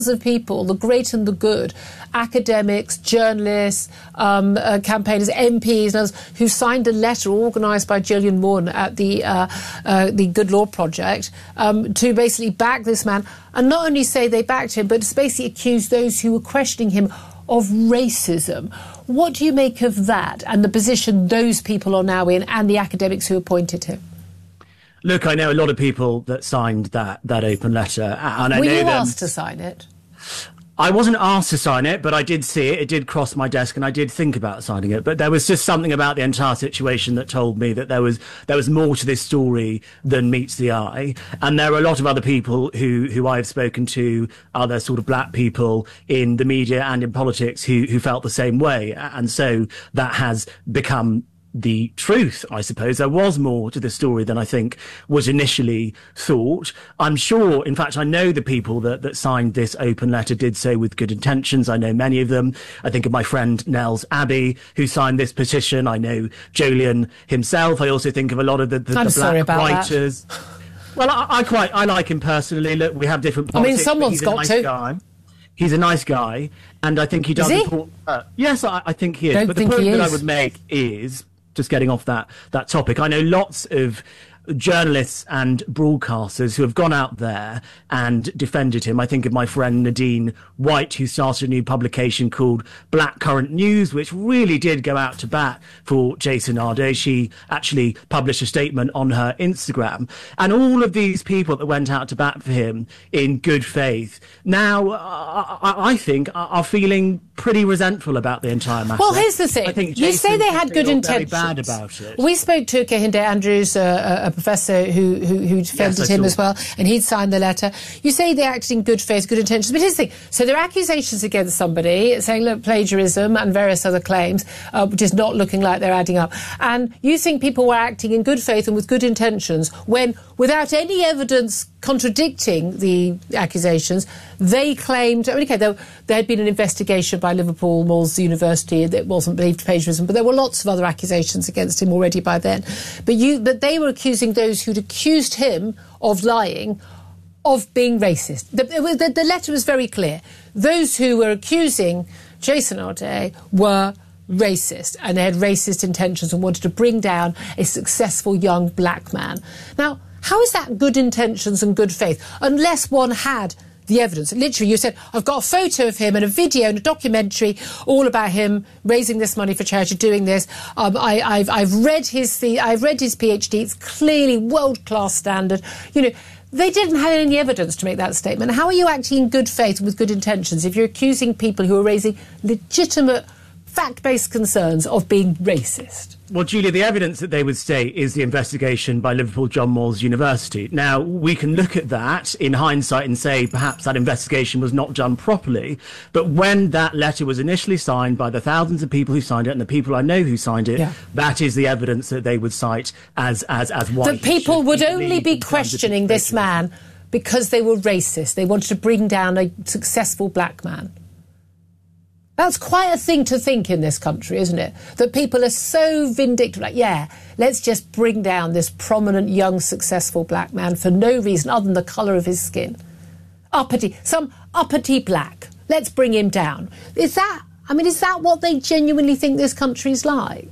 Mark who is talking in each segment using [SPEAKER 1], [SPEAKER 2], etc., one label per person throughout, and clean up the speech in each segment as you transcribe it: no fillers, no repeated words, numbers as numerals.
[SPEAKER 1] of people, the great and the good, academics, journalists, campaigners, MPs, and others, who signed a letter organised by Gillian Moore at the Good Law Project to basically back this man, and not only say they backed him, but to basically accuse those who were questioning him of racism. What do you make of that and the position those people are now in, and the academics who appointed him?
[SPEAKER 2] Look, I know a lot of people that signed that open letter, and
[SPEAKER 1] Were you asked to sign it?
[SPEAKER 2] I wasn't asked to sign it, but I did see it. It did cross my desk, and I did think about signing it. But there was just something about the entire situation that told me that there was more to this story than meets the eye. And there are a lot of other people who I have spoken to, other sort of black people in the media and in politics who felt the same way. And so that has become the truth, I suppose. There was more to the story than I think was initially thought. I'm sure, in fact, I know the people that signed this open letter did so with good intentions. I know many of them. I think of my friend Nels Abbey, who signed this petition. I know Julian himself. I also think of a lot of the black writers. That. Well, I like him personally. Look, we have different politics.
[SPEAKER 1] I mean, someone's got to.
[SPEAKER 2] Guy. He's a nice guy, and I think he does important work. Yes, I think he is. But the point that I would make is, just getting off that topic, I know lots of journalists and broadcasters who have gone out there and defended him. I think of my friend Nadine White, who started a new publication called Black Current News, which really did go out to bat for Jason Arde. She actually published a statement on her Instagram. And all of these people that went out to bat for him in good faith now, I think, are feeling pretty resentful about the entire matter.
[SPEAKER 1] Well, here's the thing.
[SPEAKER 2] I think
[SPEAKER 1] you say they had good intentions.
[SPEAKER 2] Very bad about it.
[SPEAKER 1] We spoke to Kehinde Andrews, a professor who defended him as well, and he'd signed the letter. You say they acted in good faith, good intentions, but here's the thing. So there are accusations against somebody saying, look, plagiarism and various other claims, which is not looking like they're adding up. And you think people were acting in good faith and with good intentions when, without any evidence contradicting the accusations, they claimed, okay, there had been an investigation by Liverpool Moores University that wasn't believed plagiarism, but there were lots of other accusations against him already by then. But they were accusing those who'd accused him of lying of being racist. The letter was very clear. Those who were accusing Jason Arde were racist, and they had racist intentions and wanted to bring down a successful young black man. Now, how is that good intentions and good faith unless one had the evidence? Literally, you said, I've got a photo of him and a video and a documentary all about him raising this money for charity, doing this. I've read his PhD. It's clearly world-class standard. You know, they didn't have any evidence to make that statement. How are you acting in good faith and with good intentions if you're accusing people who are raising legitimate, fact-based concerns of being racist?
[SPEAKER 2] Well, Julia, the evidence that they would state is the investigation by Liverpool John Moores University. Now, we can look at that in hindsight and say perhaps that investigation was not done properly. But when that letter was initially signed by the thousands of people who signed it and the people I know who signed it, that is the evidence that they would cite as why.
[SPEAKER 1] That people would only be questioning this man because they were racist. They wanted to bring down a successful black man. That's quite a thing to think in this country, isn't it? That people are so vindictive, like, yeah, let's just bring down this prominent, young, successful black man for no reason other than the colour of his skin. Some uppity black. Let's bring him down. Is that what they genuinely think this country's like?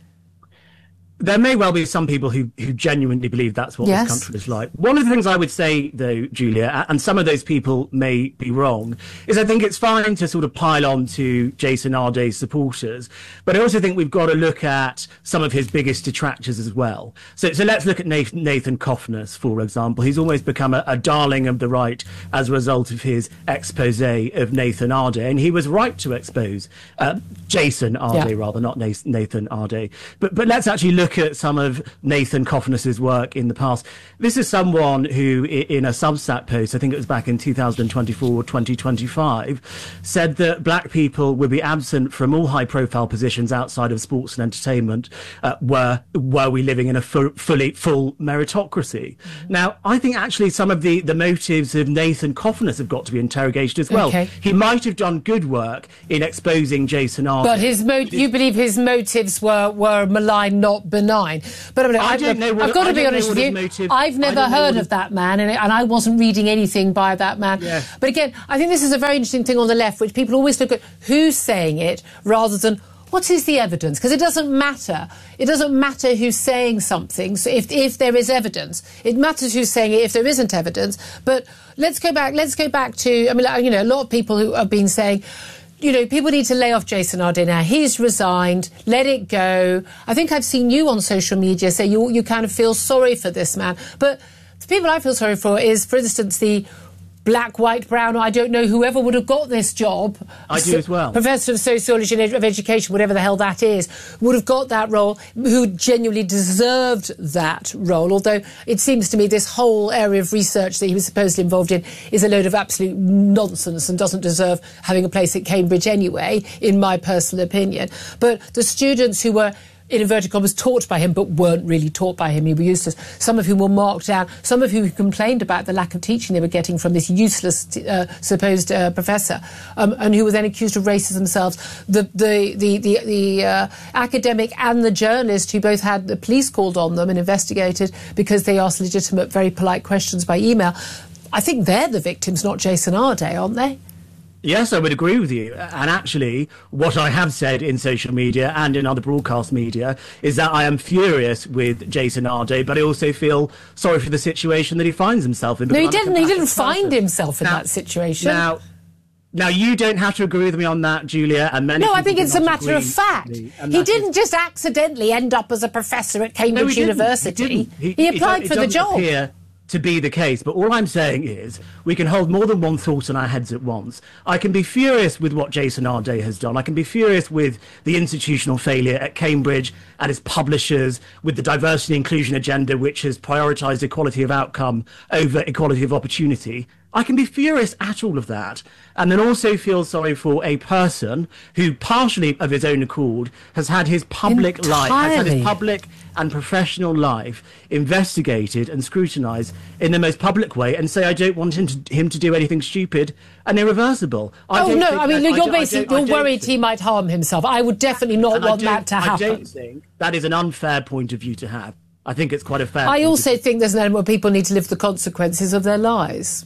[SPEAKER 2] There may well be some people who genuinely believe that's what this country is like. One of the things I would say, though, Julia, and some of those people may be wrong, is I think it's fine to sort of pile on to Jason Arde's supporters, but I also think we've got to look at some of his biggest detractors as well. So let's look at Nathan Coffness, for example. He's almost become a darling of the right as a result of his expose of Nathan Arde, and he was right to expose Jason Arde, rather, not Nathan Arde. But let's actually look at some of Nathan Coffness's work in the past. This is someone who, in a Substack post, I think it was back in 2024 or 2025, said that black people would be absent from all high-profile positions outside of sports and entertainment were we living in a full meritocracy. Now, I think actually some of the motives of Nathan Coffness have got to be interrogated as well. Okay. He might have done good work in exposing Jason Arde.
[SPEAKER 1] But you believe his motives were malign, not benign. But I mean, I've got to be honest with you. I've never heard of that man, and I wasn't reading anything by that man.
[SPEAKER 2] Yeah.
[SPEAKER 1] But again, I think this is a very interesting thing on the left, which people always look at who's saying it rather than what is the evidence? Because it doesn't matter. It doesn't matter who's saying something. So if there is evidence, it matters who's saying it if there isn't evidence. But let's go back to, I mean, you know, a lot of people who have been saying, you know, people need to lay off Jason Arday now. He's resigned. Let it go. I think I've seen you on social media say you kind of feel sorry for this man. But the people I feel sorry for is, for instance, the black, white, brown, I don't know, whoever would have got this job.
[SPEAKER 2] I do as well.
[SPEAKER 1] Professor of Sociology and of Education, whatever the hell that is, would have got that role, who genuinely deserved that role. Although it seems to me this whole area of research that he was supposedly involved in is a load of absolute nonsense and doesn't deserve having a place at Cambridge anyway, in my personal opinion. But the students who were, in inverted commas, taught by him, but weren't really taught by him. He was useless. Some of whom were marked down. Some of whom complained about the lack of teaching they were getting from this useless supposed professor, and who were then accused of racism themselves. The academic and the journalist who both had the police called on them and investigated because they asked legitimate, very polite questions by email. I think they're the victims, not Jason Arday, aren't they?
[SPEAKER 2] Yes, I would agree with you. And actually, what I have said in social media and in other broadcast media is that I am furious with Jason Arday, but I also feel sorry for the situation that he finds himself in.
[SPEAKER 1] No, he didn't. He didn't find himself in that situation.
[SPEAKER 2] Now, you don't have to agree with me on that, Julia. And many
[SPEAKER 1] no, I think it's a matter of fact. He didn't just accidentally end up as a professor at Cambridge University. He applied for the job.
[SPEAKER 2] To be the case, but all I'm saying is we can hold more than one thought in our heads at once. I can be furious with what Jason Arday has done. I can be furious with the institutional failure at Cambridge and its publishers, with the diversity and inclusion agenda which has prioritised equality of outcome over equality of opportunity. I can be furious at all of that, and then also feel sorry for a person who, partially of his own accord, has had his public life, has had his public and professional life investigated and scrutinised in the most public way, and say, I don't want him to do anything stupid and irreversible.
[SPEAKER 1] You're worried he might harm himself. I would definitely not want that to happen.
[SPEAKER 2] I don't think that is an unfair point of view to have. I think it's quite a fair.
[SPEAKER 1] I also think there's an element where people need to live the consequences of their lies.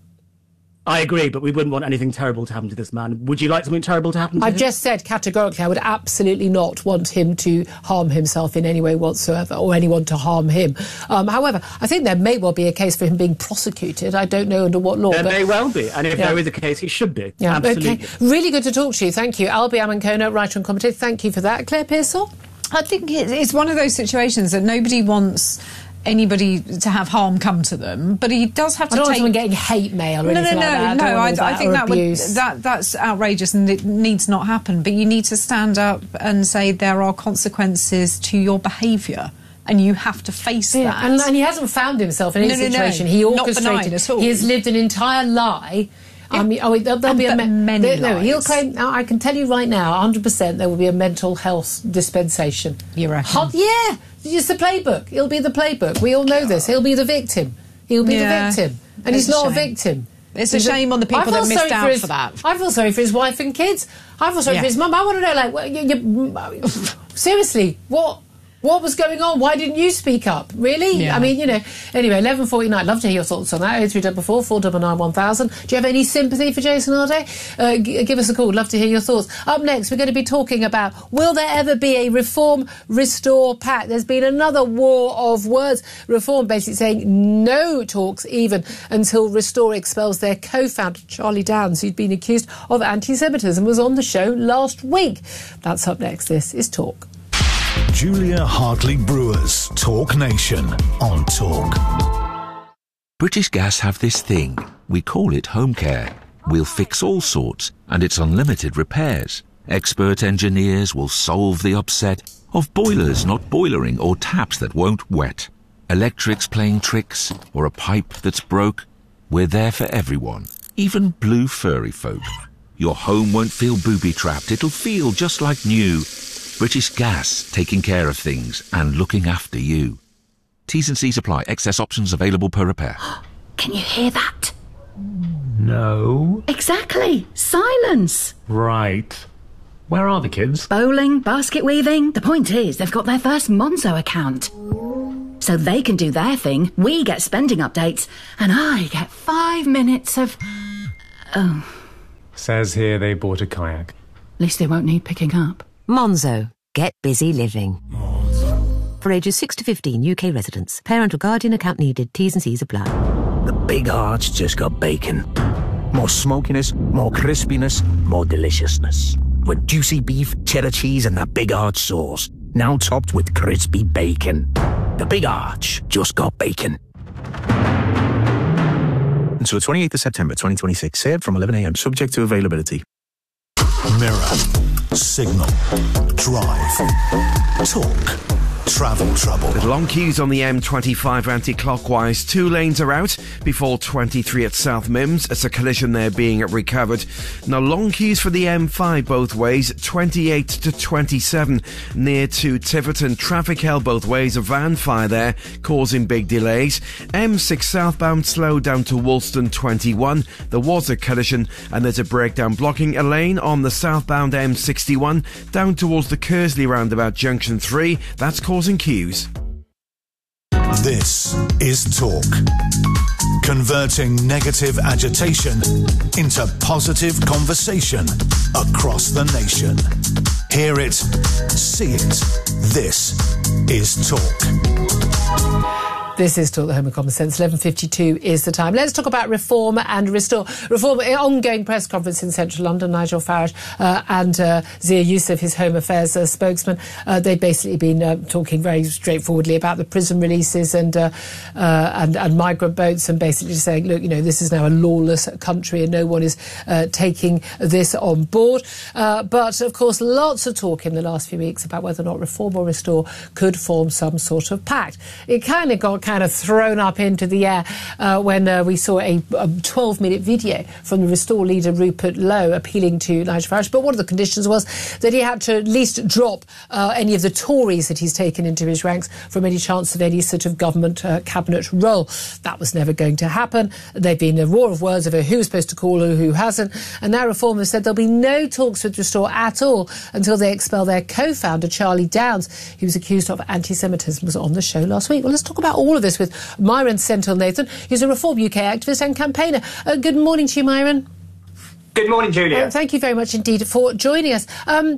[SPEAKER 2] I agree, but we wouldn't want anything terrible to happen to this man. Would you like something terrible to happen to him?
[SPEAKER 1] I've just said categorically I would absolutely not want him to harm himself in any way whatsoever, or anyone to harm him. However, I think there may well be a case for him being prosecuted. I don't know under what law.
[SPEAKER 2] There may well be, and if there is a case, he should be. Yeah, absolutely.
[SPEAKER 1] Okay. Really good to talk to you. Thank you. Albie Amankona, writer and commentator. Thank you for that. Claire Pearsall?
[SPEAKER 3] I think it's one of those situations that nobody wants anybody to have harm come to them, but he does have to
[SPEAKER 1] take... I don't want someone getting hate mail or anything like that.
[SPEAKER 3] No, I think that's outrageous and it needs not happen, but you need to stand up and say there are consequences to your behaviour. And you have to face that.
[SPEAKER 1] And he hasn't found himself in any situation. He orchestrated.
[SPEAKER 3] Not benign at all.
[SPEAKER 1] He has lived an entire lie. Yeah. There'll be
[SPEAKER 3] many lies.
[SPEAKER 1] No, he'll claim. I can tell you right now, 100%, there will be a mental health dispensation.
[SPEAKER 3] You reckon?
[SPEAKER 1] Yeah, it's the playbook. He'll be the playbook. We all know this. He'll be the victim. He'll be the victim, and he's not a victim.
[SPEAKER 3] It's a shame on the people that missed out for that.
[SPEAKER 1] I feel sorry for his wife and kids. I feel sorry for his mum. I want to know, seriously, what was going on? Why didn't you speak up? Really? Yeah. I mean, Anyway, 11:49. Love to hear your thoughts on that. 0344 499 1000. Do you have any sympathy for Jason Arday? Give us a call. Love to hear your thoughts. Up next, we're going to be talking about, will there ever be a Reform Restore Pact? There's been another war of words. Reform basically saying no talks even until Restore expels their co-founder, Charlie Downs, who'd been accused of anti-Semitism, was on the show last week. That's up next. This is Talk.
[SPEAKER 4] Julia Hartley-Brewer's Talk Nation on Talk.
[SPEAKER 5] British Gas have this thing. We call it home care. We'll fix all sorts, and it's unlimited repairs. Expert engineers will solve the upset of boilers not boilering or taps that won't wet. Electrics playing tricks or a pipe that's broke. We're there for everyone, even blue furry folk. Your home won't feel booby-trapped. It'll feel just like new. British Gas, taking care of things and looking after you. T's and C's apply. Excess options available per repair.
[SPEAKER 6] Can you hear that?
[SPEAKER 7] No.
[SPEAKER 6] Exactly. Silence.
[SPEAKER 7] Right. Where are the kids?
[SPEAKER 6] Bowling, basket weaving. The point is, they've got their first Monzo account. So they can do their thing, we get spending updates, and I get 5 minutes of... Oh.
[SPEAKER 7] Says here they bought a kayak.
[SPEAKER 6] At least they won't need picking up.
[SPEAKER 8] Monzo. Get busy living. Monzo. For ages 6 to 15, UK residents. Parent or guardian account needed. T's and C's apply.
[SPEAKER 9] The Big Arch just got bacon. More smokiness, more crispiness, more deliciousness. With juicy beef, cheddar cheese and that Big Arch sauce. Now topped with crispy bacon. The Big Arch just got bacon.
[SPEAKER 10] Until the 28th of September 2026. Served from 11 a.m. Subject to availability.
[SPEAKER 4] Mirror. Signal. Drive. Talk. Travel trouble.
[SPEAKER 11] With long queues on the M25 anti-clockwise, 2 lanes are out before 23 at South Mims. It's a collision there being recovered. Now long queues for the M5 both ways, 28 to 27 near to Tiverton. Traffic held both ways, a van fire there causing big delays. M6 southbound slowed down to Woolston 21. There was a collision and there's a breakdown blocking a lane on the southbound M61 down towards the Kersley roundabout junction 3. That's causing queues.
[SPEAKER 4] This is Talk. Converting negative agitation into positive conversation across the nation. Hear it, see it. This is Talk.
[SPEAKER 1] This is Talk, the Home of Common Sense. 11:52 is the time. Let's talk about Reform and Restore. Reform, ongoing press conference in central London. Nigel Farage and Zia Youssef, his Home Affairs spokesman, they've basically been talking very straightforwardly about the prison releases and migrant boats, and basically saying, look, this is now a lawless country and no one is taking this on board. But of course, lots of talk in the last few weeks about whether or not Reform or Restore could form some sort of pact. It kind of got thrown up into the air when we saw a 12-minute video from the Restore leader Rupert Lowe appealing to Nigel Farage. But one of the conditions was that he had to at least drop any of the Tories that he's taken into his ranks from any chance of any sort of government cabinet role. That was never going to happen. There'd been a war of words over who's supposed to call who hasn't. And now Reform has said there'll be no talks with Restore at all until they expel their co-founder, Charlie Downs, who was accused of anti-Semitism, was on the show last week. Well, let's talk about all of this with Myron Senthil-Nathan, who's a Reform UK activist and campaigner. Good morning to you, Myron.
[SPEAKER 12] Good morning, Julia.
[SPEAKER 1] Thank you very much indeed for joining us.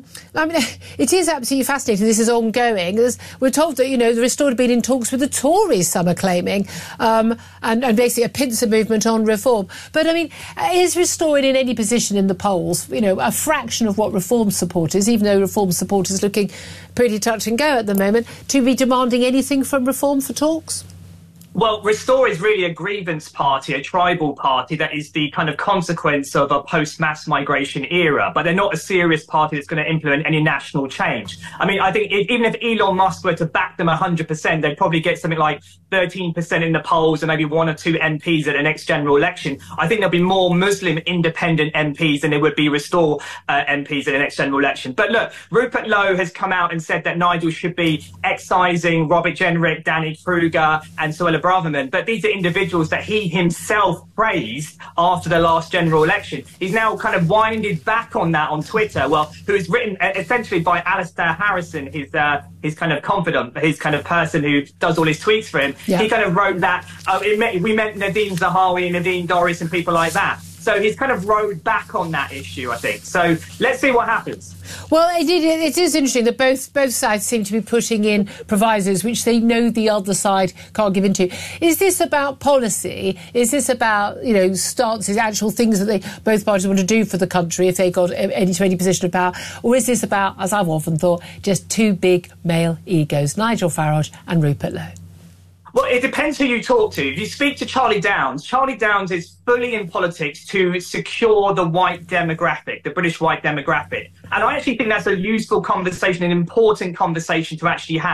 [SPEAKER 1] It is absolutely fascinating. This is ongoing. We're told that, the Restore have been in talks with the Tories, some are claiming, and basically a pincer movement on Reform. But, is Restore in any position in the polls, a fraction of what Reform support is, even though Reform support is looking pretty touch and go at the moment, to be demanding anything from Reform for talks?
[SPEAKER 12] Well, Restore is really a grievance party, a tribal party that is the kind of consequence of a post-mass migration era, but they're not a serious party that's going to implement any national change. I think even if Elon Musk were to back them 100%, they'd probably get something like 13% in the polls and maybe 1 or 2 MPs at the next general election. I think there'll be more Muslim independent MPs than there would be Restore MPs at the next general election. But look, Rupert Lowe has come out and said that Nigel should be excising Robert Jenrick, Danny Kruger and Suella Braverman, but these are individuals that he himself praised after the last general election. He's now kind of winded back on that on Twitter, who is written essentially by Alistair Harrison, his kind of confidant, his kind of person who does all his tweets for him. Yeah. He kind of wrote that we meant Nadine Zahawi, Nadine Dorries and people like that. So he's kind of rode back on that issue, I think. So let's see what happens.
[SPEAKER 1] Well, it is interesting that both sides seem to be putting in provisos which they know the other side can't give into. Is this about policy? Is this about, stances, actual things that both parties want to do for the country if they got into any position of power? Or is this about, as I've often thought, just 2 big male egos, Nigel Farage and Rupert Lowe?
[SPEAKER 12] Well, it depends who you talk to. If you speak to Charlie Downs is fully in politics to secure the white demographic, the British white demographic. And I actually think that's a useful conversation, an important conversation to actually have.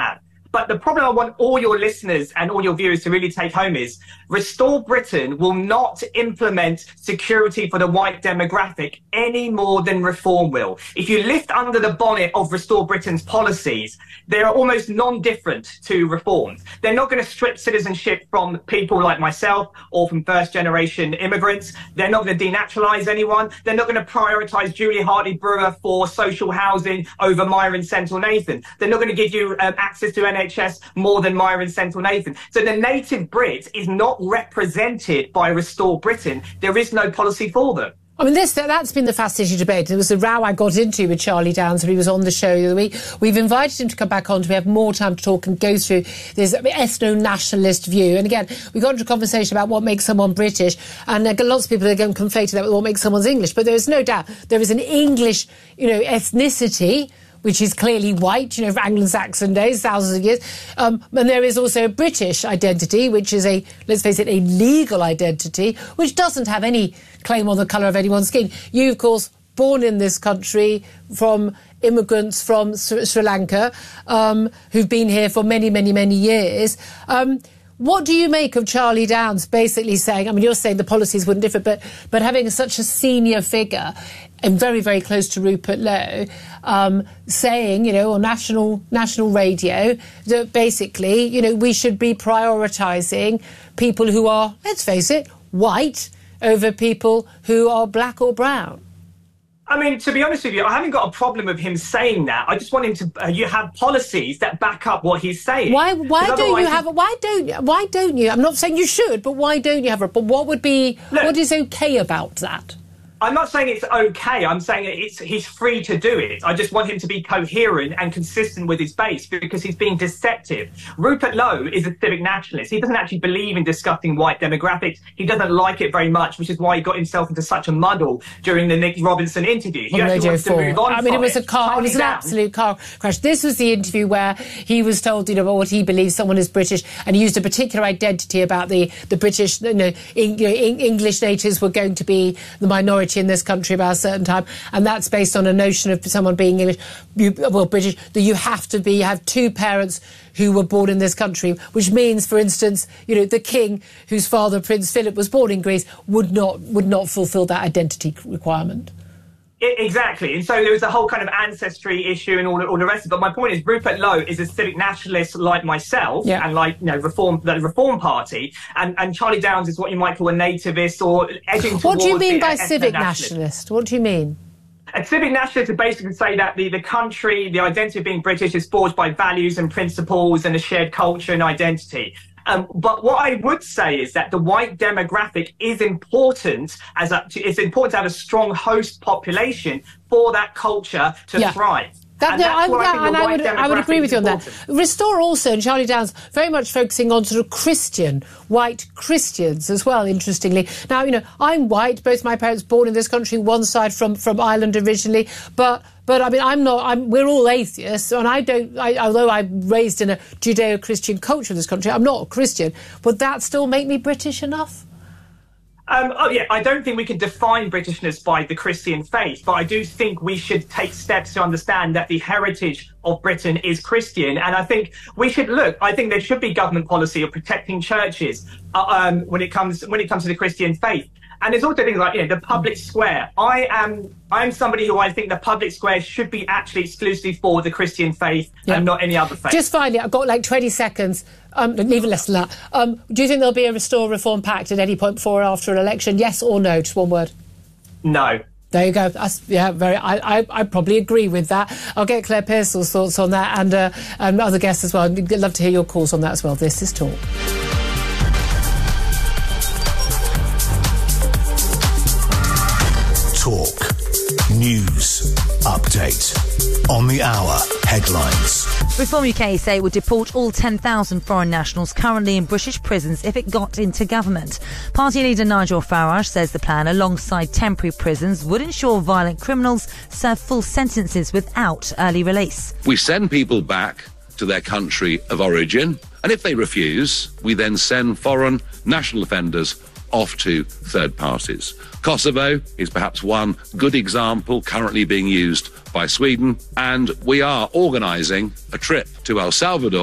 [SPEAKER 12] But the problem I want all your listeners and all your viewers to really take home is Restore Britain will not implement security for the white demographic any more than Reform will. If you lift under the bonnet of Restore Britain's policies, they are almost non-different to Reform. They're not going to strip citizenship from people like myself or from first-generation immigrants. They're not going to denaturalise anyone. They're not going to prioritise Julie Hartley-Brewer for social housing over Myron Central Nathan. They're not going to give you access to NHS more than Myron Central Nathan. So the native Brit is not represented by Restore Britain. There is no policy for them.
[SPEAKER 1] I mean, that's been the fascinating debate. It was a row I got into with Charlie Downs when he was on the show the other week. We've invited him to come back on to have more time to talk and go through this ethno-nationalist view. And again, we got into a conversation about what makes someone British, and lots of people are going to conflate that with what makes someone English. But there is no doubt there is an English, ethnicity which is clearly white, for Anglo-Saxon days, thousands of years. And there is also a British identity, which is let's face it, a legal identity, which doesn't have any claim on the colour of anyone's skin. You, of course, born in this country from immigrants from Sri Lanka, who've been here for many, many, many years. What do you make of Charlie Downs basically saying, I mean, you're saying the policies wouldn't differ, but having such a senior figure and very, very close to Rupert Lowe, saying, on national radio that basically, we should be prioritising people who are, let's face it, white over people who are black or brown?
[SPEAKER 12] I mean, to be honest with you, I haven't got a problem with him saying that. I just want him to. You have policies that back up what he's saying.
[SPEAKER 1] Why don't you? I'm not saying you should, but why don't you have a? But what is okay about that?
[SPEAKER 12] I'm not saying it's okay. I'm saying he's free to do it. I just want him to be coherent and consistent with his base because he's being deceptive. Rupert Lowe is a civic nationalist. He doesn't actually believe in discussing white demographics. He doesn't like it very much, which is why he got himself into such a muddle during the Nick Robinson interview. He actually wants to move on.
[SPEAKER 1] I mean, it was an absolute car crash. This was the interview where he was told, what he believes someone is British, and he used a particular identity about the British, English natives were going to be the minority in this country about a certain time, and that's based on a notion of someone being English, British, that you have two parents who were born in this country, which means, for instance, the king, whose father, Prince Philip, was born in Greece, would not fulfil that identity requirement.
[SPEAKER 12] Exactly. And so there was a whole kind of ancestry issue and all the rest of it. But my point is, Rupert Lowe is a civic nationalist like myself and like, the Reform Party. And Charlie Downs is what you might call a nativist or edging towards.
[SPEAKER 1] What do you mean by civic nationalist? What do you mean?
[SPEAKER 12] A civic nationalist would basically say that the country, the identity of being British is forged by values and principles and a shared culture and identity. But what I would say is that the white demographic is important it's important to have a strong host population for that culture to thrive.
[SPEAKER 1] I would agree with you on that. Restore also, and Charlie Downs, very much focusing on sort of white Christians as well, interestingly. Now, I'm white, both my parents born in this country, one side from Ireland originally, but I mean, we're all atheists, and although I'm raised in a Judeo-Christian culture in this country, I'm not a Christian. Would that still make me British enough?
[SPEAKER 12] I don't think we can define Britishness by the Christian faith, but I do think we should take steps to understand that the heritage of Britain is Christian. And I think we should I think there should be government policy of protecting churches when it comes to the Christian faith. And there's also things like, the public square. I'm somebody who I think the public square should be actually exclusively for the Christian faith and not any other faith.
[SPEAKER 1] Just finally, I've got like 20 seconds, even less than that. Do you think there'll be a Restore Reform Pact at any point before or after an election? Yes or no? Just one word.
[SPEAKER 12] No.
[SPEAKER 1] There you go. I probably agree with that. I'll get Claire Pearsall's thoughts on that and other guests as well. I'd love to hear your calls on that as well. This is Talk.
[SPEAKER 4] Talk. News. Update. On the hour. Headlines.
[SPEAKER 13] Reform UK say it would deport all 10,000 foreign nationals currently in British prisons if it got into government. Party leader Nigel Farage says the plan, alongside temporary prisons, would ensure violent criminals serve full sentences without early release.
[SPEAKER 5] We send people back to their country of origin, and if they refuse, we then send foreign national offenders off to third parties. Kosovo is perhaps one good example currently being used by Sweden, and we are organising a trip to El Salvador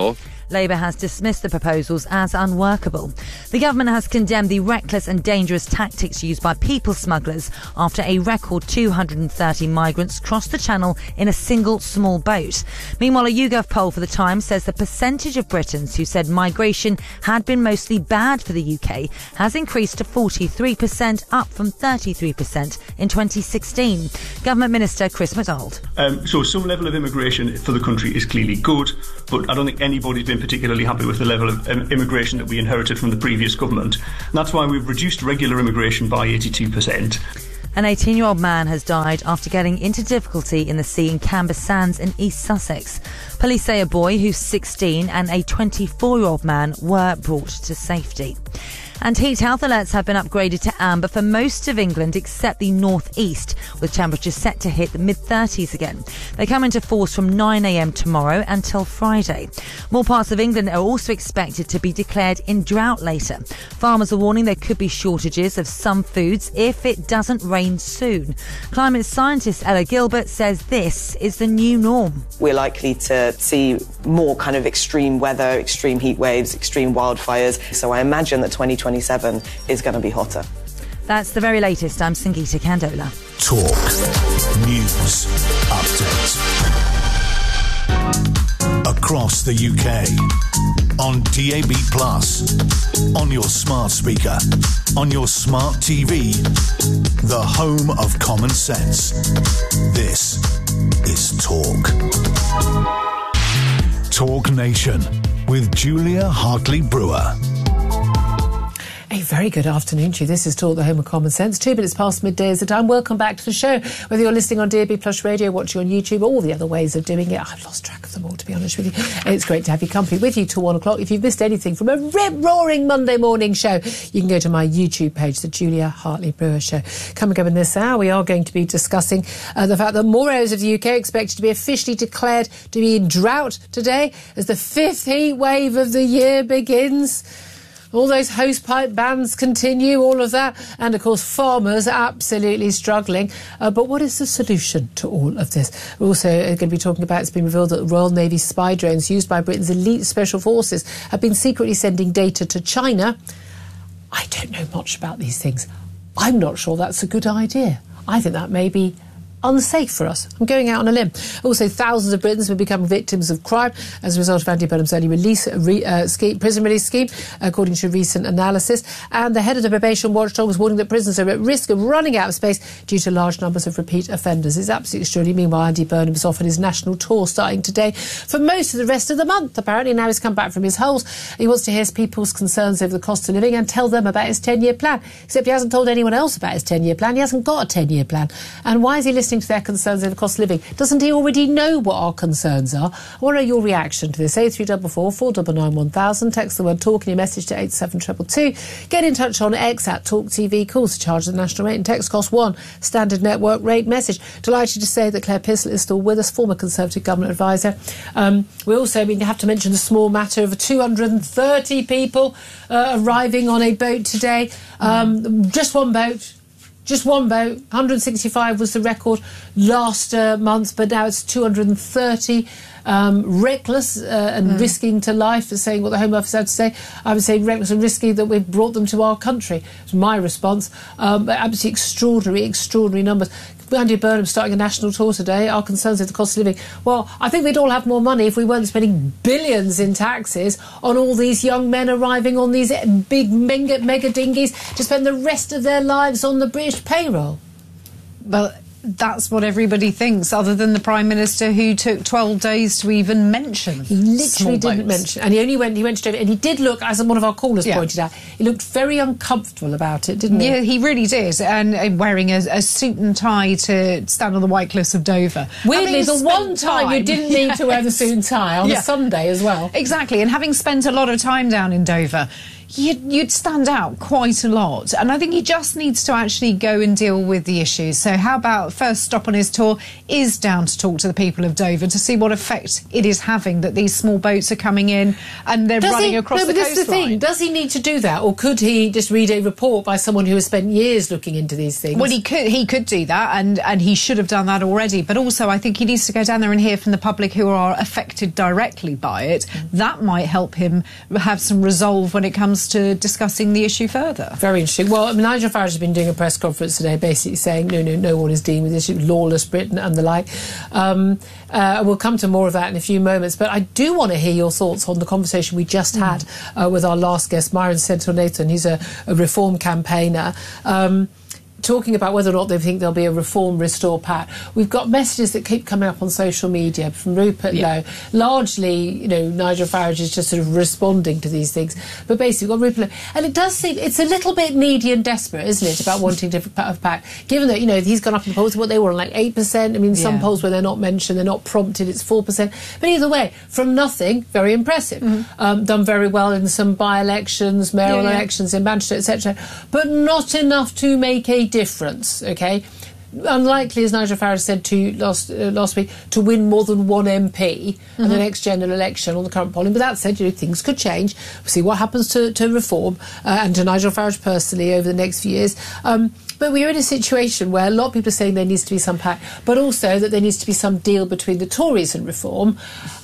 [SPEAKER 13] Labour has dismissed the proposals as unworkable. The government has condemned the reckless and dangerous tactics used by people smugglers after a record 230 migrants crossed the Channel in a single small boat. Meanwhile, a YouGov poll for The Times says the percentage of Britons who said migration had been mostly bad for the UK has increased to 43%, up from 33% in 2016. Government Minister Chris McDonald.
[SPEAKER 14] So some level of immigration for the country is clearly good, but I don't think anybody's been particularly happy with the level of immigration that we inherited from the previous government. And that's why we've reduced regular immigration by 82%.
[SPEAKER 13] An 18-year-old man has died after getting into difficulty in the sea in Camber Sands in East Sussex. Police say a boy who's 16 and a 24-year-old man were brought to safety. And heat health alerts have been upgraded to amber for most of England except the northeast, with temperatures set to hit the mid-30s again. They come into force from 9 a.m. tomorrow until Friday. More parts of England are also expected to be declared in drought later. Farmers are warning there could be shortages of some foods if it doesn't rain soon. Climate scientist Ella Gilbert says this is the new norm.
[SPEAKER 15] We're likely to see more kind of extreme weather, extreme heat waves, extreme wildfires. So I imagine that 2027 is going to be hotter.
[SPEAKER 13] That's the very latest. I'm Sangeeta Kandola.
[SPEAKER 4] Talk News Update. Across the UK. On DAB+, on your smart speaker, on your smart TV, the home of common sense. This is Talk. Talk Nation with Julia Hartley-Brewer.
[SPEAKER 1] A very good afternoon to you. This is Talk, the home of common sense. 2 minutes past midday is the time. Welcome back to the show. Whether you're listening on DAB Plus Radio, watching on YouTube, all the other ways of doing it. I've lost track of them all, to be honest with you. It's great to have your company with you till 1 o'clock. If you've missed anything from a rip-roaring Monday morning show, you can go to my YouTube page, The Julia Hartley-Brewer Show. Coming up in this hour, we are going to be discussing the fact that more areas of the UK are expected to be officially declared to be in drought today as the 5th heat wave of the year begins. All those hosepipe bans continue, all of that. And, of course, farmers are absolutely struggling. But what is the solution to all of this? We're also going to be talking about, it's been revealed that the Royal Navy spy drones used by Britain's elite special forces have been secretly sending data to China. I don't know much about these things. I'm not sure that's a good idea. I think that may be unsafe for us. I'm going out on a limb. Also, thousands of Britons will become victims of crime as a result of Andy Burnham's early release prison release scheme, according to recent analysis. And the head of the probation watchdog was warning that prisons are at risk of running out of space due to large numbers of repeat offenders. It's absolutely extraordinary. Meanwhile, Andy Burnham is off on his national tour starting today for most of the rest of the month. Apparently, now he's come back from his holes. He wants to hear people's concerns over the cost of living and tell them about his 10-year plan. Except he hasn't told anyone else about his 10-year plan. He hasn't got a 10-year plan. And why is he listening to their concerns over cost of living? Doesn't he already know what our concerns are? I want to know your reaction to this. 8344 499 1000. Text the word talk in your message to 87222. Get in touch on X at Talk TV. Calls to charge the national rate and text cost 1 standard network rate message. Delighted to say that Claire Pistol is still with us, former Conservative government advisor. We also have to mention the small matter of 230 people arriving on a boat today. Just one boat. Just one boat. 165 was the record last month, but now it's 230. Reckless and risking to life, is saying what the Home Office had to say. I would say reckless and risky that we've brought them to our country. It's my response. Absolutely extraordinary numbers. Andy Burnham starting a national tour today. Our concerns with the cost of living. Well, I think we'd all have more money if we weren't spending billions in taxes on all these young men arriving on these big mega dinghies to spend the rest of their lives on the British payroll.
[SPEAKER 3] Well, that's what everybody thinks, other than the Prime Minister, who took 12 days to even mention.
[SPEAKER 1] He literally didn't mention, and he went straight, and he did look, as one of our callers pointed out, he looked very uncomfortable about it, didn't he?
[SPEAKER 3] Yeah, he really did, and wearing a suit and tie to stand on the White Cliffs of Dover.
[SPEAKER 1] Weirdly, the one time you didn't need to wear the suit and tie on a Sunday as well.
[SPEAKER 3] Exactly, and having spent a lot of time down in Dover, you'd stand out quite a lot. And I think he just needs to actually go and deal with the issues. So how about first stop on his tour is down to talk to the people of Dover to see what effect it is having that these small boats are coming in and they're running across the coastline.
[SPEAKER 1] This is the thing. Does he need to do that, or could he just read a report by someone who has spent years looking into these things?
[SPEAKER 3] Well, he could do that, and he should have done that already. But also, I think he needs to go down there and hear from the public who are affected directly by it. That might help him have some resolve when it comes to discussing the issue further.
[SPEAKER 1] Very interesting. Well, Nigel Farage has been doing a press conference today basically saying no one is dealing with this issue, lawless Britain and the like. We'll come to more of that in a few moments, but I do want to hear your thoughts on the conversation we just had with our last guest, Myron Central-Nathan. He's a reform campaigner. Talking about whether or not they think there'll be a reform restore PAT. We've got messages that keep coming up on social media from Rupert Lowe. Largely, Nigel Farage is just sort of responding to these things. But basically, we've got Rupert Lowe. And it does seem, it's a little bit needy and desperate, isn't it, about wanting to have PAT? Given that, he's gone up in the polls, what they were on, like 8%. I mean, some polls where they're not mentioned, they're not prompted, it's 4%. But either way, from nothing, very impressive. Done very well in some by-elections, mayoral elections in Manchester, etc. But not enough to make a difference, okay? Unlikely, as Nigel Farage said to you last week, to win more than one MP in the next general election on the current polling. But that said, things could change. We'll see what happens to reform and to Nigel Farage personally over the next few years. But we're in a situation where a lot of people are saying there needs to be some pact, but also that there needs to be some deal between the Tories and reform.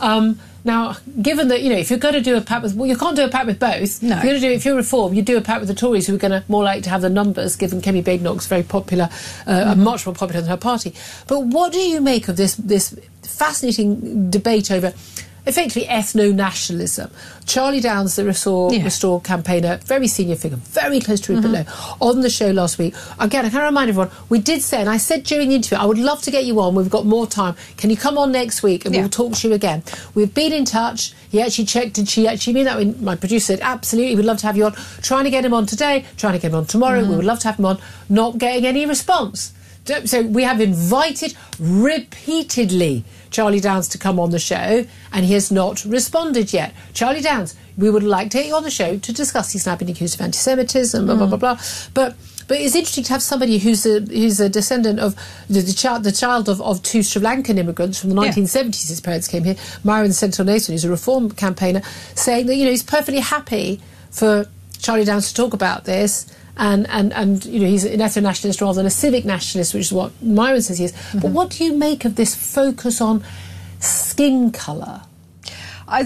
[SPEAKER 1] Now, given that, if you're going to do a pact with... Well, you can't do a pact with both. No. If you're reform, you do a pact with the Tories, who are going to more likely to have the numbers, given Kemi Badenoch's very popular, much more popular than her party. But what do you make of this fascinating debate over... effectively ethno-nationalism? Charlie Downs, the Restore campaigner, very senior figure, very close to Rupert Lowe, on the show last week. Again, I can remind everyone, we did say, and I said during the interview, I would love to get you on, we've got more time. Can you come on next week and we'll talk to you again? We've been in touch. He actually checked, did she actually mean that? My producer said, absolutely, we'd love to have you on. Trying to get him on today, trying to get him on tomorrow. We would love to have him on. Not getting any response. So we have invited repeatedly Charlie Downs to come on the show, and he has not responded yet. Charlie Downs, we would like to get you on the show to discuss. He's now been accused of anti-Semitism, blah, blah, blah, blah. But it's interesting to have somebody who's a descendant of the child of two Sri Lankan immigrants from the 1970s. His parents came here. Myron Central-Nathan, who's a reform campaigner, saying that he's perfectly happy for Charlie Downs to talk about this. And he's an ethno-nationalist rather than a civic nationalist, which is what Myron says he is. But what do you make of this focus on skin colour?
[SPEAKER 3] I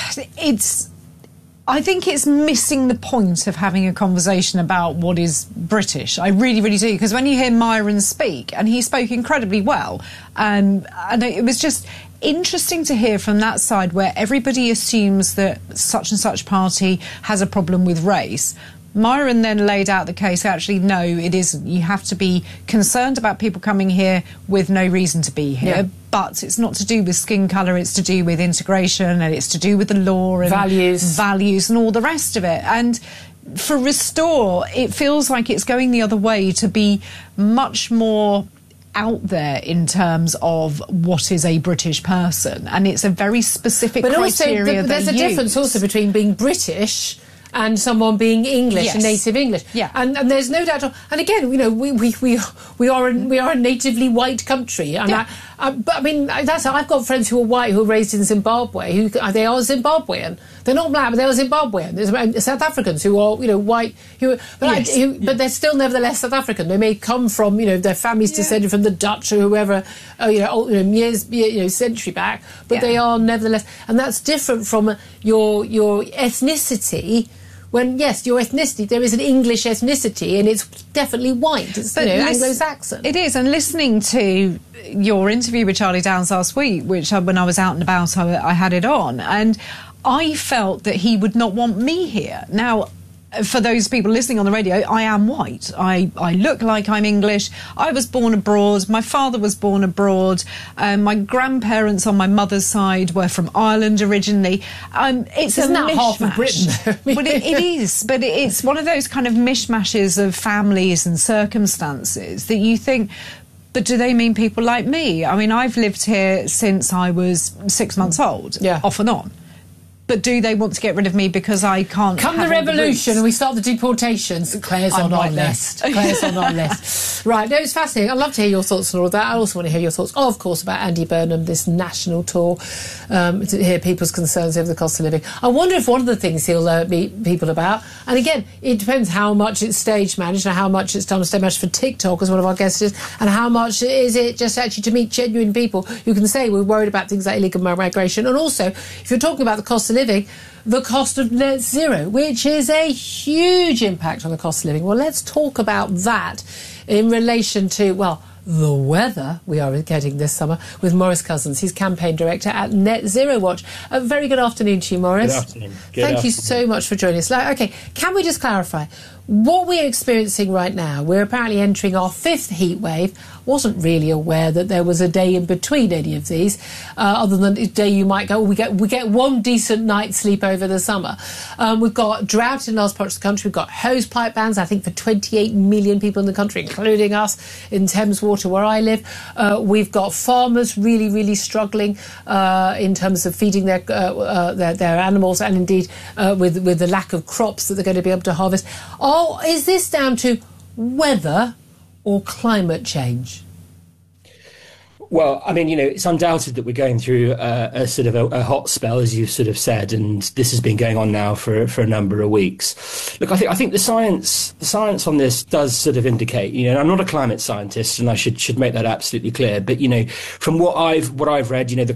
[SPEAKER 3] think it's missing the point of having a conversation about what is British. I really, really do. Because when you hear Myron speak, and he spoke incredibly well, and it was just interesting to hear from that side where everybody assumes that such and such party has a problem with race. Myron then laid out the case, actually, no, it isn't. You have to be concerned about people coming here with no reason to be here, but it's not to do with skin colour, it's to do with integration, and it's to do with the law and values and all the rest of it. And for Restore, it feels like it's going the other way to be much more out there in terms of what is a British person, and it's a very specific criteria.
[SPEAKER 1] But there's a difference also between being British and someone being English, native English, and there's no doubt. And again, we are a natively white country, and but I mean I've got friends who are white who are raised in Zimbabwe who they are Zimbabwean. They're not black, but they're Zimbabwean. There's South Africans who are white, but they're still nevertheless South African. They may come from their families descended from the Dutch or whoever century back, but they are nevertheless, and that's different from your ethnicity. When, yes, your ethnicity, there is an English ethnicity, and it's definitely white. It's Anglo-Saxon.
[SPEAKER 3] It is, and listening to your interview with Charlie Downs last week, which when I was out and about, I had it on, and I felt that he would not want me here. Now, for those people listening on the radio, I am white. I look like I'm English. I was born abroad. My father was born abroad. My grandparents on my mother's side were from Ireland originally.
[SPEAKER 1] Isn't that half of Britain?
[SPEAKER 3] Well, it is, but it's one of those kind of mishmashes of families and circumstances that you think, but do they mean people like me? I mean, I've lived here since I was 6 months old, off and on. But do they want to get rid of me because I can't?
[SPEAKER 1] Come the revolution and we start the deportations. Claire's on our list. Claire's on our list. Right, no, it's fascinating. I'd love to hear your thoughts on all of that. I also want to hear your thoughts, of course, about Andy Burnham, this national tour, to hear people's concerns over the cost of living. I wonder if one of the things he'll meet people about, and again, it depends how much it's stage managed and how much it's done stage managed for TikTok, as one of our guests is, and how much is it just actually to meet genuine people who can say we're worried about things like illegal migration. And also, if you're talking about the cost of living, the cost of net zero, which is a huge impact on the cost of living. Well, let's talk about that in relation to, well, the weather we are getting this summer with Maurice Cousins. He's campaign director at Net Zero Watch. A very good afternoon to you, Maurice.
[SPEAKER 16] Good afternoon.
[SPEAKER 1] Thank you so much for joining us. OK, can we just clarify? What we're experiencing right now, we're apparently entering our 5th heat wave. Wasn't really aware that there was a day in between any of these, other than a day you might go, we get one decent night's sleep over the summer. We've got drought in large parts of the country. We've got hose pipe bans, I think, for 28 million people in the country, including us in Thames Water, where I live. We've got farmers really, really struggling in terms of feeding their animals, and indeed with the lack of crops that they're going to be able to harvest. Oh, is this down to weather or climate change?
[SPEAKER 16] Well, I mean, it's undoubted that we're going through a sort of a hot spell, as you've sort of said, and this has been going on now for a number of weeks. Look, I think the science on this does sort of indicate, I'm not a climate scientist, and I should make that absolutely clear. But from what I've read, the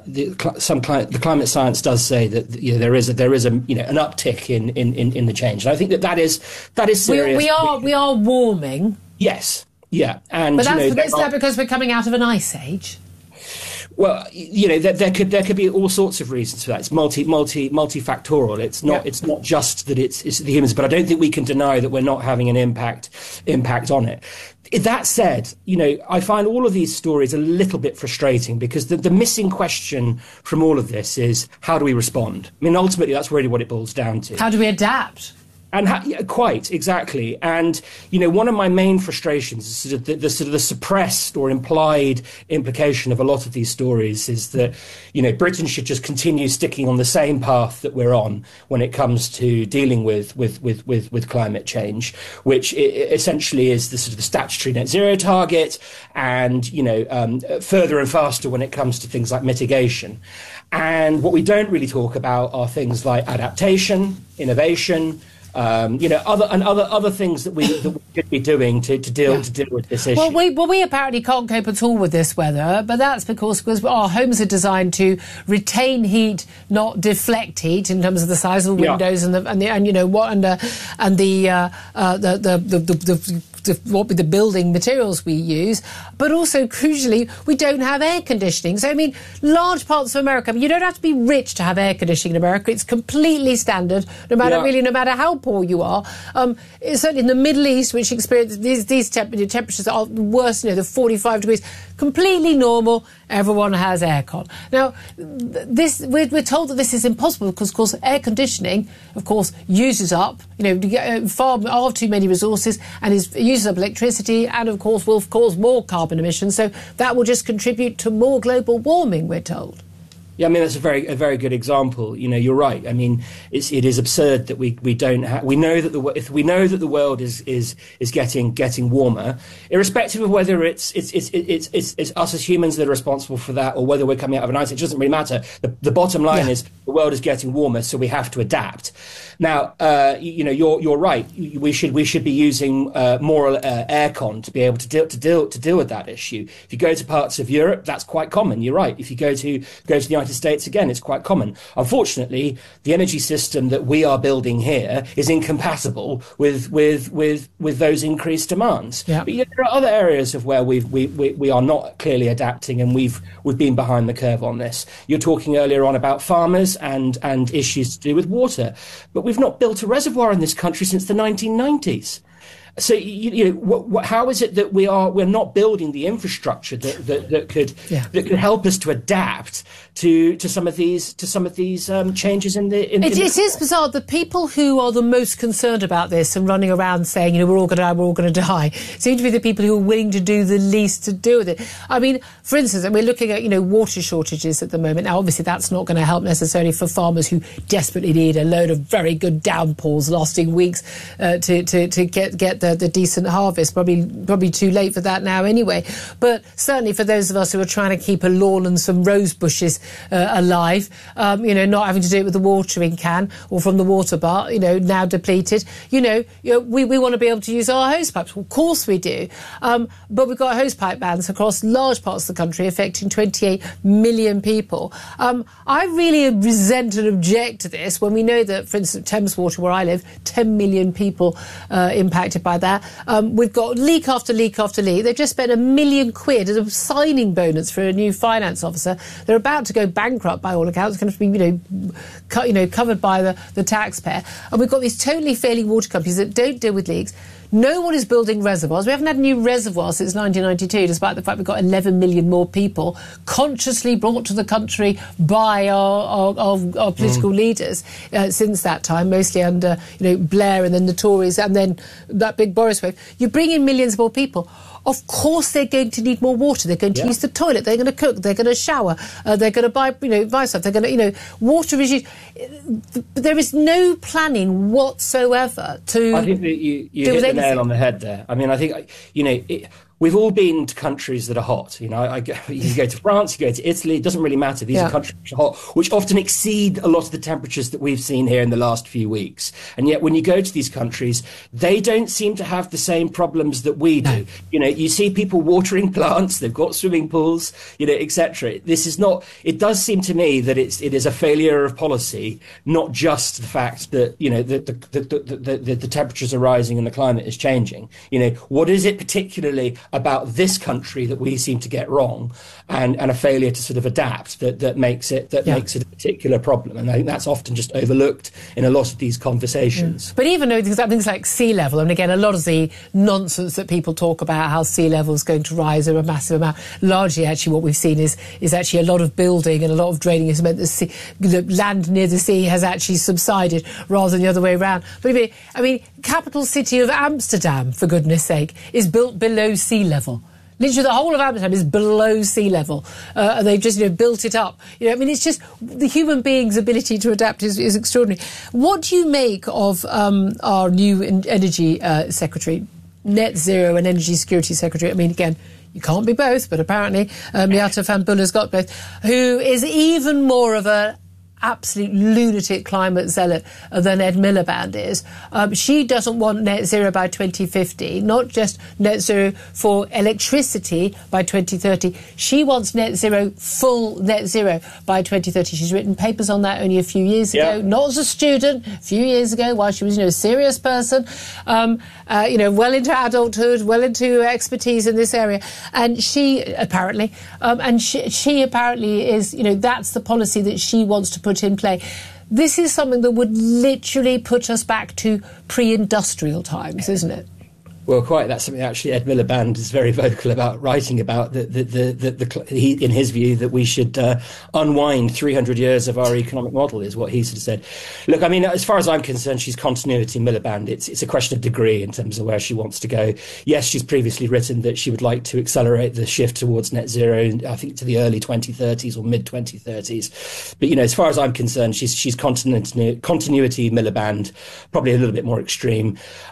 [SPEAKER 16] climate science does say that there is an uptick in the change, and I think that is serious.
[SPEAKER 1] We are warming.
[SPEAKER 16] Yes. Yeah, and
[SPEAKER 1] but is that because we're coming out of an ice age?
[SPEAKER 16] Well, there could be all sorts of reasons for that. It's multifactorial. It's not just that it's the humans, but I don't think we can deny that we're not having an impact on it. That said, I find all of these stories a little bit frustrating because the missing question from all of this is, how do we respond? I mean, ultimately, that's really what it boils down to.
[SPEAKER 1] How do we adapt?
[SPEAKER 16] And quite exactly. And one of my main frustrations is the suppressed or implied implication of a lot of these stories is that Britain should just continue sticking on the same path that we're on when it comes to dealing with climate change, which essentially is the sort of the statutory net zero target, and further and faster when it comes to things like mitigation. And what we don't really talk about are things like adaptation, innovation. Other things that we should be doing to deal with this issue.
[SPEAKER 1] Well, we apparently can't cope at all with this weather, but that's because our homes are designed to retain heat, not deflect heat, in terms of the size of the windows and the building materials we use, but also crucially we don't have air conditioning. So I mean, large parts of America, you don't have to be rich to have air conditioning in America. It's completely standard, no matter how poor you are. Certainly in the Middle East, which experience these temperatures are worse, the 45 degrees, completely normal. Everyone has aircon. Now, we're told that this is impossible because, of course, air conditioning, of course, uses up, far too many resources, and uses up electricity, and of course will cause more carbon emissions. So that will just contribute to more global warming, we're told.
[SPEAKER 16] Yeah, I mean, that's a very good example. You're right. I mean, it is absurd that we don't have. We know that the world is getting warmer, irrespective of whether it's us as humans that are responsible for that, or whether we're coming out of an ice age. It doesn't really matter. The bottom line is the world is getting warmer, so we have to adapt. Now, you're right. We should be using more aircon to be able to deal with that issue. If you go to parts of Europe, that's quite common. You're right. If you go to the United States, again, it's quite common. Unfortunately, the energy system that we are building here is incompatible with those increased demands. Yeah. But there are other areas of where we are not clearly adapting, and we've been behind the curve on this. You're talking earlier on about farmers and issues to do with water, but we've not built a reservoir in this country since the 1990s. So how is it that we're not building the infrastructure that could help us to adapt to some of these changes in the?
[SPEAKER 1] It is bizarre. The people who are the most concerned about this and running around saying, we're all going to die, seem to be the people who are willing to do the least to deal with it. I mean, for instance, we're looking at water shortages at the moment. Now, obviously, that's not going to help necessarily for farmers who desperately need a load of very good downpours lasting weeks to get the decent harvest. Probably too late for that now anyway. But certainly for those of us who are trying to keep a lawn and some rose bushes alive, not having to do it with the watering can or from the water bar, now depleted, we want to be able to use our hose pipes. Well, of course we do. But we've got hose pipe bans across large parts of the country affecting 28 million people. I really resent and object to this when we know that, for instance, Thames Water, where I live, 10 million people impacted by that. We've got leak after leak after leak. They've just spent £1 million as a signing bonus for a new finance officer. They're about to go bankrupt by all accounts. It's going to be, covered by the taxpayer. And we've got these totally failing water companies that don't deal with leaks. No one is building reservoirs. We haven't had a new reservoir since 1992, despite the fact we've got 11 million more people consciously brought to the country by our political leaders since that time, mostly under Blair and then the Tories and then that big Boris wave. You bring in millions more people. Of course they're going to need more water. They're going to use the toilet. They're going to cook. They're going to shower. They're going to buy stuff. They're going to, water is used. There is no planning whatsoever to.
[SPEAKER 16] I think that you hit the nail on the head there. I mean, I think, we've all been to countries that are hot. You go to France, you go to Italy, it doesn't really matter. These are countries which are hot, which often exceed a lot of the temperatures that we've seen here in the last few weeks. And yet when you go to these countries, they don't seem to have the same problems that we do. You see people watering plants, they've got swimming pools, etc. This is not, it does seem to me that it is a failure of policy, not just the fact that, the temperatures are rising and the climate is changing. What is it particularly about this country that we seem to get wrong and a failure to sort of adapt that makes it makes it a particular problem? And I think that's often just overlooked in a lot of these conversations.
[SPEAKER 1] But even though things like sea level, and again, a lot of the nonsense that people talk about how sea level is going to rise a massive amount, largely actually what we've seen is actually a lot of building and a lot of draining has meant the land near the sea has actually subsided rather than the other way around. But I mean, capital city of Amsterdam, for goodness sake, is built below sea level. Literally, the whole of Amsterdam is below sea level, and they've just built it up. It's just the human being's ability to adapt is extraordinary. What do you make of our new energy secretary, net zero and energy security secretary? I mean, again, you can't be both, but apparently Miatta van Buller's got both. Who is even more of a absolute lunatic climate zealot than Ed Miliband is. She doesn't want net zero by 2050, not just net zero for electricity by 2030. She wants net zero, full net zero by 2030. She's written papers on that only a few years ago, not as a student, a few years ago while she was a serious person, well into adulthood, well into expertise in this area. And she apparently, she apparently is, that's the policy that she wants to put in play. This is something that would literally put us back to pre-industrial times, isn't it?
[SPEAKER 16] Well, quite. That's something actually Ed Miliband is very vocal about, writing about. In his view, that we should unwind 300 years of our economic model is what he sort of said. Look, I mean, as far as I'm concerned, she's continuity Miliband. It's a question of degree in terms of where she wants to go. Yes, she's previously written that she would like to accelerate the shift towards net zero, I think to the early 2030s or mid 2030s. But as far as I'm concerned, she's continuity Miliband, probably a little bit more extreme.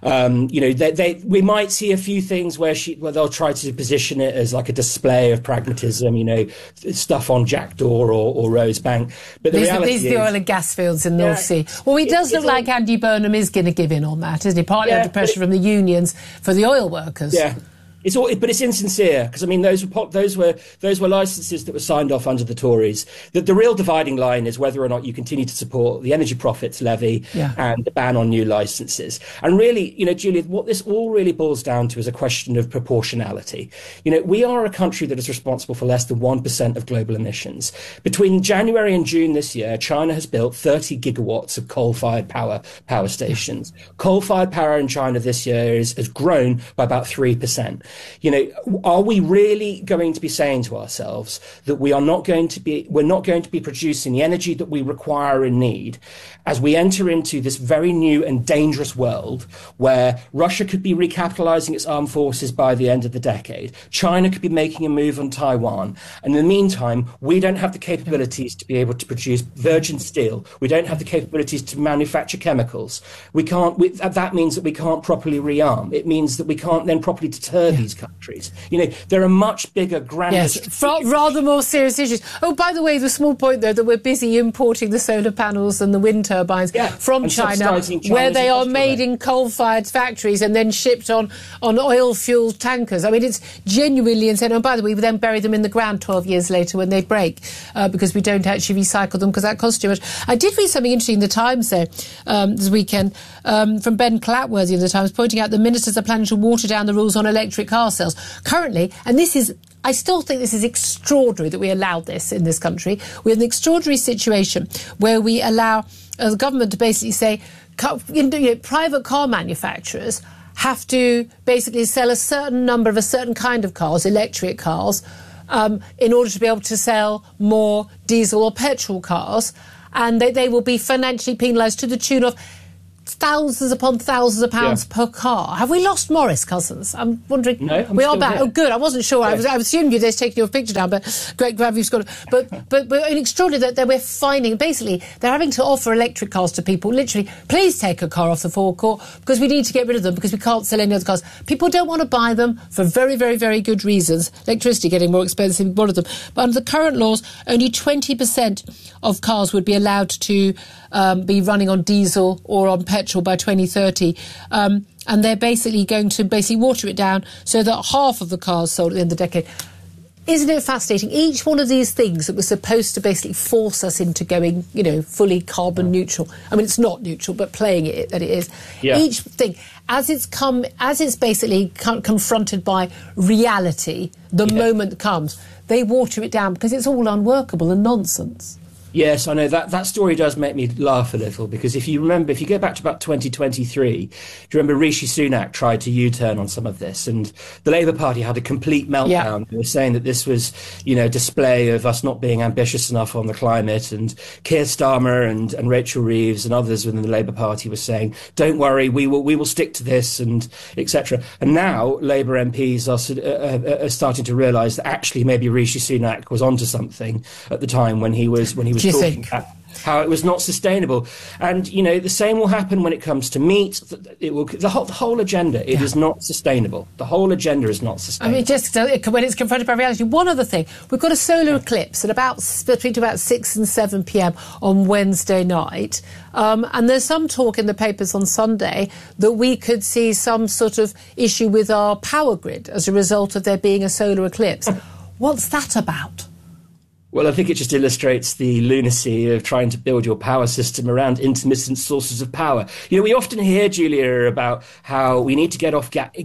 [SPEAKER 16] We might see a few things where they'll try to position it as like a display of pragmatism, stuff on Jackdaw or Rosebank. But the reality is
[SPEAKER 1] the oil and gas fields in North Sea. Well, it does look like Andy Burnham is going to give in on that, isn't he? Partly under pressure from the unions for the oil workers.
[SPEAKER 16] Yeah. But it's insincere, because I mean those were licences that were signed off under the Tories. The real dividing line is whether or not you continue to support the Energy Profits Levy and the ban on new licences. And really, Julia, what this all really boils down to is a question of proportionality. We are a country that is responsible for less than 1% of global emissions. Between January and June this year, China has built 30 gigawatts of coal-fired power stations. Coal-fired power in China this year has grown by about 3%. Are we really going to be saying to ourselves that we're not going to be producing the energy that we require and need as we enter into this very new and dangerous world where Russia could be recapitalizing its armed forces by the end of the decade, China could be making a move on Taiwan, and in the meantime we don't have the capabilities to be able to produce virgin steel, we don't have the capabilities to manufacture chemicals, that means that we can't properly rearm, it means that we can't then properly deter these countries. There are much bigger, grander...
[SPEAKER 1] rather more serious issues. Oh, by the way, the small point, though, that we're busy importing the solar panels and the wind turbines from China, where they are made in coal-fired factories and then shipped on oil-fuelled tankers. I mean, it's genuinely insane. And by the way, we then bury them in the ground 12 years later when they break, because we don't actually recycle them, because that costs too much. I did read something interesting in the Times, though, this weekend, from Ben Clatworthy of the Times, pointing out the ministers are planning to water down the rules on electric car sales. Currently, and I still think this is extraordinary that we allowed this in this country. We have an extraordinary situation where we allow the government to basically say private car manufacturers have to basically sell a certain number of a certain kind of cars, electric cars, in order to be able to sell more diesel or petrol cars. And they will be financially penalised to the tune of thousands upon thousands of pounds per car. Have we lost Maurice Cousins? I'm wondering.
[SPEAKER 16] No,
[SPEAKER 1] we are back. Here. Oh, good. I wasn't sure. I assumed you'd just taken your picture down, but great, glad you've got it. But extraordinary that we're finding, basically, they're having to offer electric cars to people. Literally, please take a car off the forecourt because we need to get rid of them because we can't sell any other cars. People don't want to buy them for very, very, very good reasons. Electricity getting more expensive, one of them. But under the current laws, only 20% of cars would be allowed to be running on diesel or on petrol by 2030. And they're basically going to water it down so that half of the cars sold at the end of the decade. Isn't it fascinating? Each one of these things that was supposed to basically force us into going, fully carbon neutral. I mean, it's not neutral, but playing it that it is. Yeah. Each thing, as it's basically confronted by reality, the moment comes, they water it down because it's all unworkable and nonsense.
[SPEAKER 16] Yes, I know that story does make me laugh a little because if you go back to about 2023, do you remember Rishi Sunak tried to U-turn on some of this and the Labour Party had a complete meltdown. Yeah. They were saying that this was, a display of us not being ambitious enough on the climate, and Keir Starmer and Rachel Reeves and others within the Labour Party were saying, don't worry, we will stick to this and etc. And now Labour MPs are starting to realise that actually maybe Rishi Sunak was onto something at the time when he was talking about how it was not sustainable. And, the same will happen when it comes to meat. The whole agenda, it is not sustainable. The whole agenda is not sustainable.
[SPEAKER 1] I mean, when it's confronted by reality. One other thing, we've got a solar eclipse at between about 6 and 7 p.m. on Wednesday night. And there's some talk in the papers on Sunday that we could see some sort of issue with our power grid as a result of there being a solar eclipse. What's that about?
[SPEAKER 16] Well, I think it just illustrates the lunacy of trying to build your power system around intermittent sources of power. We often hear, Julia, about how we need to get off gas,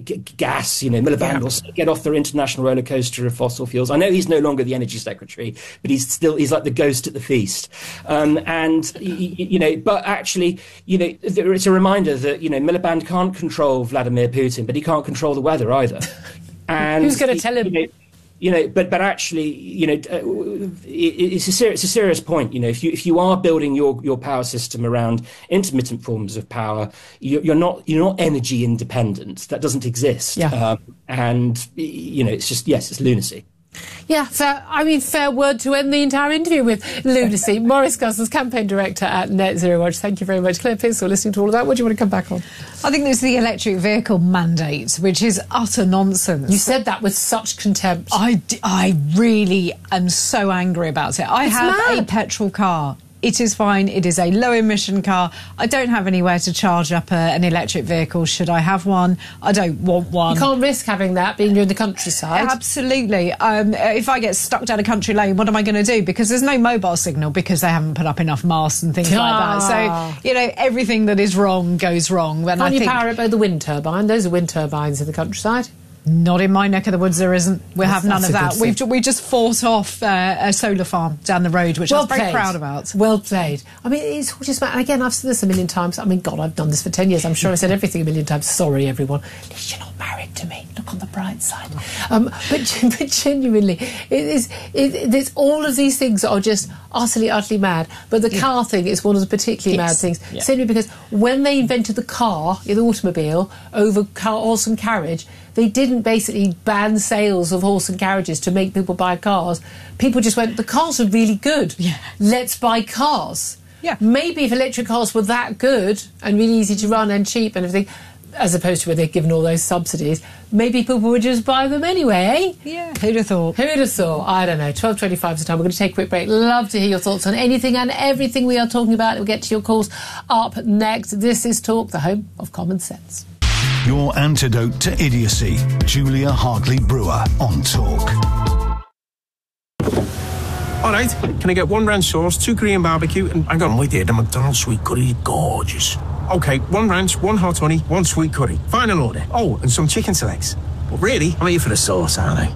[SPEAKER 16] Miliband will get off their international roller coaster of fossil fuels. I know he's no longer the energy secretary, but he's like the ghost at the feast. But actually, it's a reminder that, Miliband can't control Vladimir Putin, but he can't control the weather either. And
[SPEAKER 1] who's going to tell him?
[SPEAKER 16] But actually, it's a serious point. If you are building your power system around intermittent forms of power, you're not energy independent. That doesn't exist. Yeah. It's just it's lunacy.
[SPEAKER 1] Yeah, fair word to end the entire interview with lunacy. Maurice Cousins, campaign director at Net Zero Watch. Thank you very much. Claire Pearsall, listening to all of that. What do you want to come back on?
[SPEAKER 3] I think there's the electric vehicle mandate, which is utter nonsense.
[SPEAKER 1] You said that with such contempt.
[SPEAKER 3] I really am so angry about it. I have a petrol car. It is fine. It is a low-emission car. I don't have anywhere to charge up an electric vehicle. Should I have one? I don't want one.
[SPEAKER 1] You can't risk having that being in the countryside.
[SPEAKER 3] Absolutely. If I get stuck down a country lane, what am I going to do? Because there's no mobile signal because they haven't put up enough masts and things like that. So, you know, everything that is wrong goes wrong.
[SPEAKER 1] Can't you power it by the wind turbine? Those are wind turbines in the countryside.
[SPEAKER 3] Not in my neck of the woods, there isn't. We have none of that. We just fought off a solar farm down the road, which I was very proud about.
[SPEAKER 1] Well played. I mean, it's all just about, and again, I've said this a million times. I mean, God, I've done this for 10 years. I'm sure I said everything a million times. Sorry, everyone. At least you're not married to me. Look on the bright side. But genuinely, there's all of these things that are just utterly mad. But the car thing is one of the particularly mad things. Yeah. Simply because when they invented the car, the automobile, over horse and carriage, they didn't basically ban sales of horse and carriages to make people buy cars. People just went, the cars are really good. Yeah. Let's buy cars. Yeah. Maybe if electric cars were that good and really easy to run and cheap and everything, as opposed to where they've given all those subsidies, maybe people would just buy them anyway, eh?
[SPEAKER 3] Yeah. Who'd have thought?
[SPEAKER 1] Who'd have thought? I don't know. 12:25 is the time. We're going to take a quick break. Love to hear your thoughts on anything and everything we are talking about. We'll get to your calls up next. This is Talk, the home of common sense.
[SPEAKER 4] Your antidote to idiocy. Julia Hartley-Brewer on Talk.
[SPEAKER 9] All right, can I get 1 ranch sauce, 2 Korean barbecue, and hang on, wait there, the McDonald's sweet curry is gorgeous. Okay, 1 ranch, 1 hot honey, 1 sweet curry. Final order. Oh, and some chicken selects. But really, I'm here for the sauce, aren't I?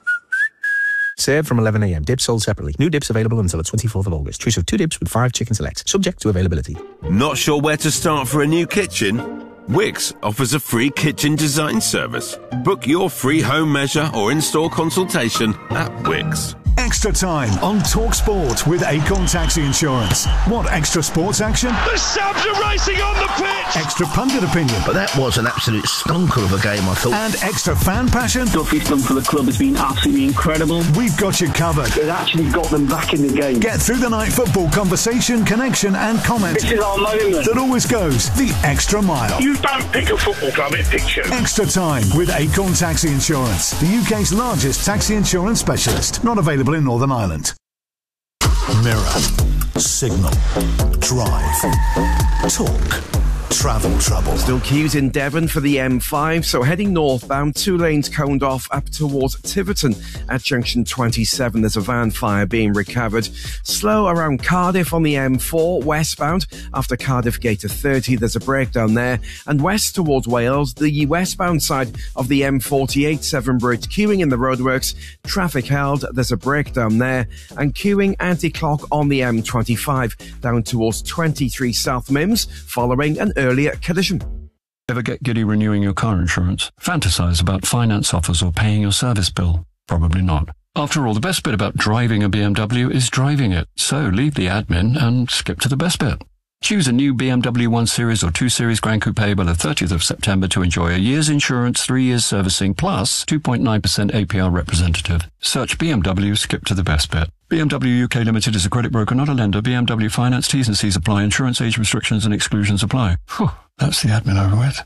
[SPEAKER 10] Served from 11 a.m. Dips sold separately. New dips available until the 24th of August. Choose of 2 dips with 5 chicken selects. Subject to availability.
[SPEAKER 17] Not sure where to start for a new kitchen? Wix offers a free kitchen design service. Book your free home measure or in-store consultation at Wix.
[SPEAKER 4] Extra time on Talk Sport with Acorn Taxi Insurance. Want extra sports action?
[SPEAKER 18] The Sabs are racing on the pitch!
[SPEAKER 4] Extra pundit opinion.
[SPEAKER 19] But that was an absolute stonker of a game, I thought.
[SPEAKER 4] And extra fan passion.
[SPEAKER 20] Stuff he's done for the club has been absolutely incredible.
[SPEAKER 4] We've got you covered.
[SPEAKER 20] It actually got them back in the game.
[SPEAKER 4] Get through the night football conversation, connection and comment.
[SPEAKER 20] This is our moment.
[SPEAKER 4] That always goes the extra mile.
[SPEAKER 18] You don't pick a football club, it picks you.
[SPEAKER 4] Extra time with Acorn Taxi Insurance, the UK's largest taxi insurance specialist. Not available in Northern Ireland. Mirror, signal, drive, talk, travel trouble.
[SPEAKER 11] Still queues in Devon for the M5, so heading northbound, 2 lanes coned off up towards Tiverton. At junction 27, there's a van fire being recovered. Slow around Cardiff on the M4 westbound. After Cardiff Gate to 30, there's a breakdown there. And west towards Wales, the westbound side of the M48 Severn Bridge, queuing in the roadworks. Traffic held, there's a breakdown there. And queuing anti-clock on the M25 down towards 23 South Mims, following an earlier collision.
[SPEAKER 21] Ever get giddy renewing your car insurance? Fantasize about finance offers or paying your service bill? Probably not. After all, the best bit about driving a BMW is driving it. So leave the admin and skip to the best bit. Choose a new BMW 1 Series or 2 Series Gran Coupe by the 30th of September to enjoy a year's insurance, 3 years servicing, plus 2.9% APR representative. Search BMW, skip to the best bit. BMW UK Limited is a credit broker, not a lender. BMW Finance T's and C's apply. Insurance age restrictions and exclusions apply. Whew, that's the admin over with.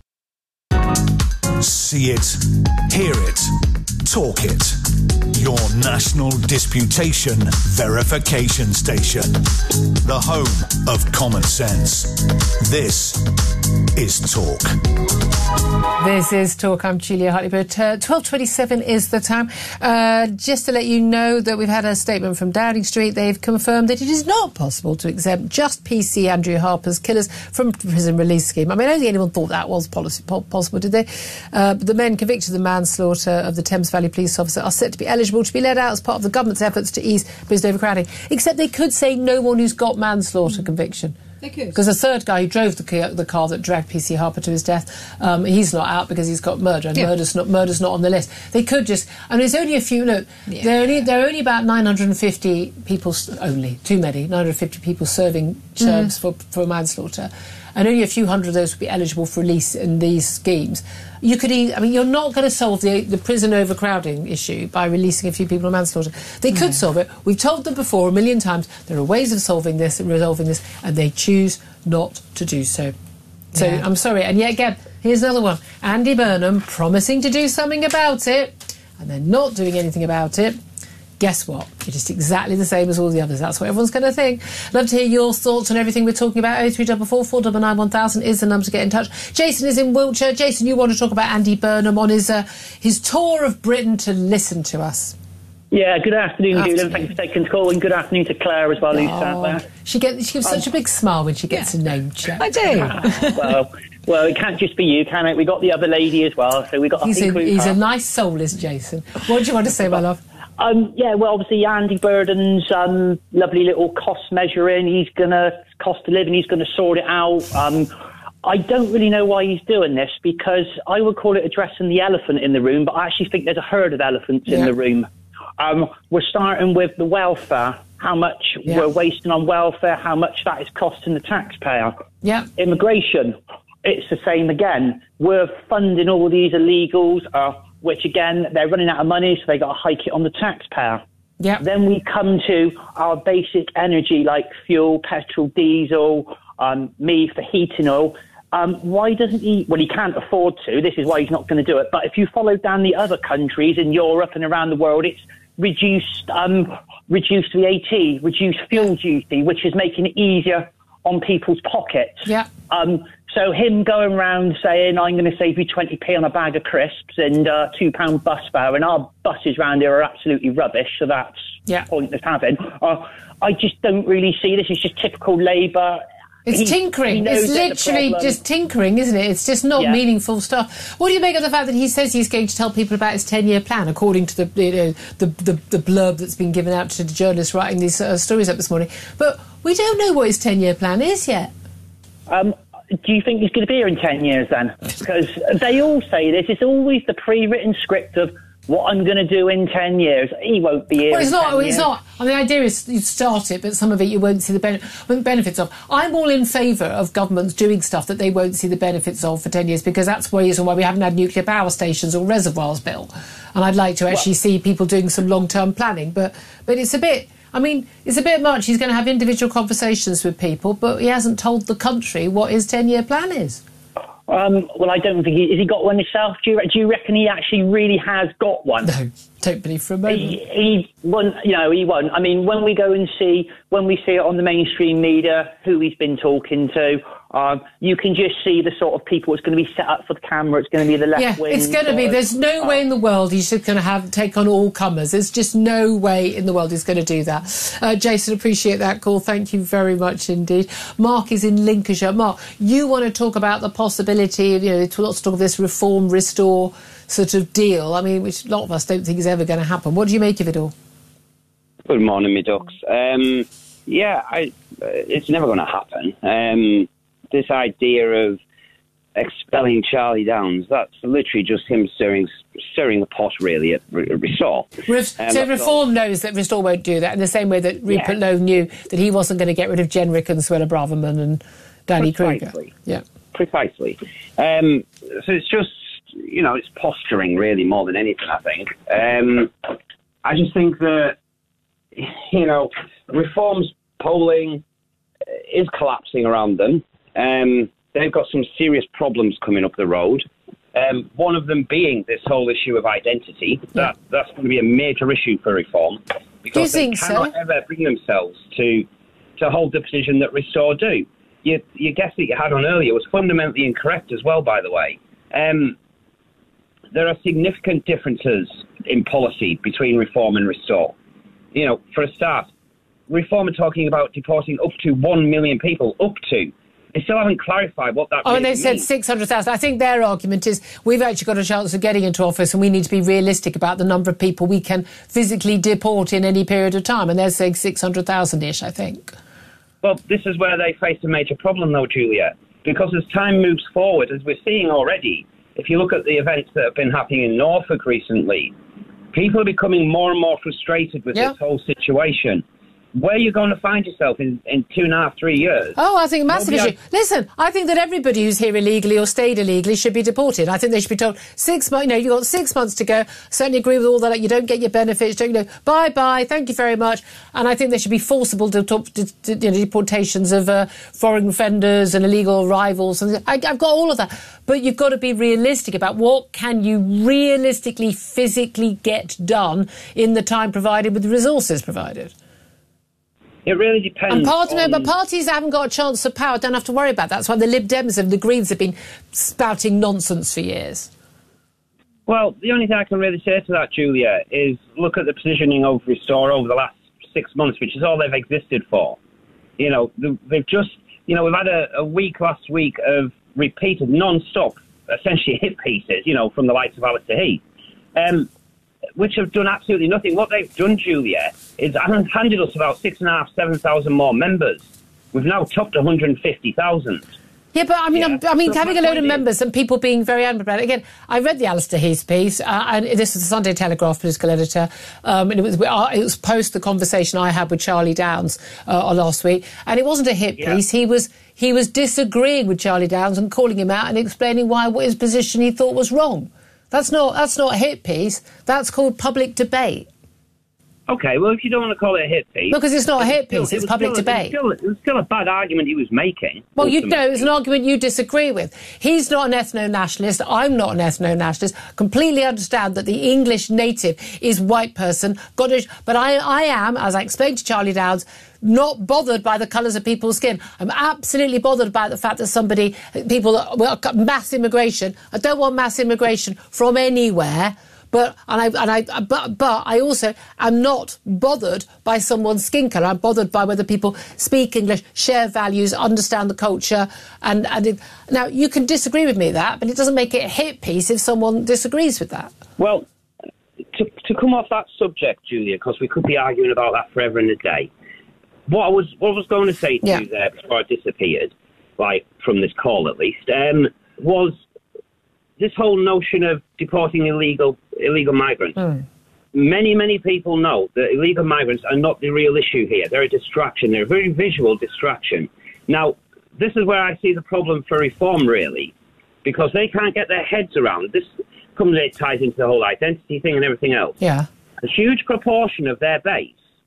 [SPEAKER 4] See it, hear it, talk it. Your national disputation verification station. The home of common sense. This is Talk.
[SPEAKER 1] This is Talk. I'm Julia Hartley-Brewer. 12:27 is the time. Just to let you know that we've had a statement from Downing Street. They've confirmed that it is not possible to exempt just PC Andrew Harper's killers from the prison release scheme. I mean, I don't think anyone thought that was possible, did they? The men convicted of the manslaughter of the Thames Valley police officer are set to be eligible to be let out as part of the government's efforts to ease prison overcrowding. Except they could say no one who's got manslaughter conviction.
[SPEAKER 3] They could.
[SPEAKER 1] Because the third guy who drove the car that dragged PC Harper to his death, he's not out because he's got murder, and murder's not on the list. They could just... I mean, there's only a few... Look, there are only about 950 people... Only. Too many. 950 people serving terms for manslaughter. And only a few hundred of those would be eligible for release in these schemes. You could... I mean, you're not going to solve the prison overcrowding issue by releasing a few people on manslaughter. They could solve it. We've told them before a million times there are ways of solving this and resolving this, and they choose not to do so. So, I'm sorry. And yet again, here's another one. Andy Burnham promising to do something about it, and they're not doing anything about it. guess what? You're just exactly the same as all the others. That's what everyone's going to think. Love to hear your thoughts on everything we're talking about. 0344 499 1000 is the number to get in touch. Jason is in Wiltshire. Jason, you want to talk about Andy Burnham on his tour of Britain to listen to us.
[SPEAKER 2] Yeah, good afternoon, Julian. Thank you for taking the call, and good afternoon to Claire as well, who's sat there.
[SPEAKER 1] She gives such a big smile when she gets a name check.
[SPEAKER 3] I do.
[SPEAKER 2] Well, it can't just be you, can it? We got the other lady as well, so we got.
[SPEAKER 1] He's a nice soul, is Jason. What do you want to say, my love?
[SPEAKER 2] Yeah, well, obviously Andy Burnham's lovely little cost measuring. He's cost of living. He's gonna sort it out. I don't really know why he's doing this, because I would call it addressing the elephant in the room, but I actually think there's a herd of elephants in the room. We're starting with the welfare, how much we're wasting on welfare, how much that is costing the taxpayer.
[SPEAKER 1] Yeah.
[SPEAKER 2] Immigration, it's the same again. We're funding all these illegals, which again, they're running out of money, so they got to hike it on the taxpayer.
[SPEAKER 1] Yeah.
[SPEAKER 2] Then we come to our basic energy like fuel, petrol, diesel, me for heating oil. Why doesn't he? Well, he can't afford to. This is why he's not going to do it. But if you follow down the other countries in Europe and around the world, it's reduced VAT, reduced fuel duty, which is making it easier on people's pockets.
[SPEAKER 1] Yeah.
[SPEAKER 2] So him going around saying, I'm going to save you 20p on a bag of crisps and £2 bus fare, and our buses around here are absolutely rubbish, so that's pointless having. I just don't really see this. It's just typical Labour.
[SPEAKER 1] It's tinkering. It's literally just tinkering, isn't it? It's just not meaningful stuff. What do you make of the fact that he says he's going to tell people about his 10-year plan, according to the blurb that's been given out to the journalists writing these stories up this morning? But we don't know what his 10-year plan is yet.
[SPEAKER 2] Do you think he's going to be here in 10 years then? Because they all say this. It's always the pre-written script of what I'm going to do in 10 years. He won't be here.
[SPEAKER 1] Well, it's not. I mean, the idea is you start it, but some of it you won't see the benefits of. I'm all in favour of governments doing stuff that they won't see the benefits of for 10 years, because that's the reason why we haven't had nuclear power stations or reservoirs built. And I'd like to actually see people doing some long-term planning. But it's a bit... I mean, it's a bit much. He's going to have individual conversations with people, but he hasn't told the country what his 10-year plan is.
[SPEAKER 2] Well, I don't think has he got one himself? Do you reckon he actually really has got one?
[SPEAKER 1] No, don't believe for a moment.
[SPEAKER 2] He won't. He won't. I mean, when we see it on the mainstream media, who he's been talking to, you can just see the sort of people it's going to be set up for the camera. It's going to be the left wing.
[SPEAKER 1] It's going to be. There's no way in the world he's just going to take on all comers. There's just no way in the world he's going to do that. Jason, appreciate that call. Thank you very much indeed. Mark is in Lincolnshire. Mark, you want to talk about the possibility of, lots of talk of this reform, restore sort of deal. I mean, which a lot of us don't think is ever going to happen. What do you make of it all?
[SPEAKER 22] Good morning, me ducks. It's never going to happen. This idea of expelling Charlie Downs, that's literally just him stirring the pot, really, at Restore.
[SPEAKER 1] So Reform knows that Restore won't do that, in the same way that Rupert Lowe knew that he wasn't going to get rid of Jenrick and Suella Braverman and Danny Kruger.
[SPEAKER 22] Yeah. Precisely. So it's just, it's posturing, really, more than anything, I think. I just think that, Reform's polling is collapsing around them. They've got some serious problems coming up the road. One of them being this whole issue of identity. That's going to be a major issue for Reform, because they cannot ever bring themselves to hold the position that Restore do. Your guess that you had on earlier was fundamentally incorrect as well, by the way. There are significant differences in policy between Reform and Restore. For a start, Reform are talking about deporting up to 1 million people, They still haven't clarified what that really means.
[SPEAKER 1] They said 600,000. I think their argument is we've actually got a chance of getting into office and we need to be realistic about the number of people we can physically deport in any period of time. And they're saying 600,000-ish, I think.
[SPEAKER 22] Well, this is where they face a major problem, though, Julia, because as time moves forward, as we're seeing already, if you look at the events that have been happening in Norfolk recently, people are becoming more and more frustrated with this whole situation. where are you going to find yourself in 2.5, 3 years?
[SPEAKER 1] Oh, I think a massive issue. Listen, I think that everybody who's here illegally or stayed illegally should be deported. I think they should be told 6 months, you've got 6 months to go. Certainly agree with all that. You don't get your benefits. Bye-bye, thank you very much. And I think there should be forcible deportations of foreign offenders and illegal arrivals. And I've got all of that. But you've got to be realistic about what can you realistically, physically get done in the time provided with the resources provided.
[SPEAKER 22] It really depends.
[SPEAKER 1] But parties haven't got a chance of power, don't have to worry about that. That's why the Lib Dems and the Greens have been spouting nonsense for years.
[SPEAKER 22] Well, the only thing I can really say to that, Julia, is look at the positioning of Restore over the last 6 months, which is all they've existed for. They've just, we've had a week last week of repeated non-stop, essentially hit pieces, from the likes of Alistair Heath. Which have done absolutely nothing. What they've done, Julia, is handed us about 6,500, 7,000 more members. We've now topped 150,000.
[SPEAKER 1] Yeah, but so having a load of members and people being very angry about it. Again, I read the Alistair Heath piece, and this is the Sunday Telegraph political editor, and it was post the conversation I had with Charlie Downs last week, and it wasn't a hit piece. He was disagreeing with Charlie Downs and calling him out and explaining why his position he thought was wrong. That's not a hit piece. That's called public debate.
[SPEAKER 22] OK, well, if you don't want to call it a hit piece...
[SPEAKER 1] Because it's not a hit piece, it's public debate.
[SPEAKER 22] It was still a bad argument he was making.
[SPEAKER 1] Well, it's an argument you disagree with. He's not an ethno-nationalist. I'm not an ethno-nationalist. Completely understand that the English native is white person. But I am, as I explained to Charlie Downs, not bothered by the colours of people's skin. I'm absolutely bothered by the fact that mass immigration. I don't want mass immigration from anywhere. But I also am not bothered by someone's skin colour. I'm bothered by whether people speak English, share values, understand the culture. Now, you can disagree with me that, but it doesn't make it a hit piece if someone disagrees with that.
[SPEAKER 22] Well, to come off that subject, Julia, because we could be arguing about that forever and a day, what I was going to say to you there before I disappeared, from this call at least, was this whole notion of deporting illegal migrants. Many people know that illegal migrants are not the real issue here. They're a distraction. They're a very visual distraction. Now, this is where I see the problem for reform, really, because they can't get their heads around this. It ties into the whole identity thing and everything else.
[SPEAKER 1] Yeah.
[SPEAKER 22] A huge proportion of their base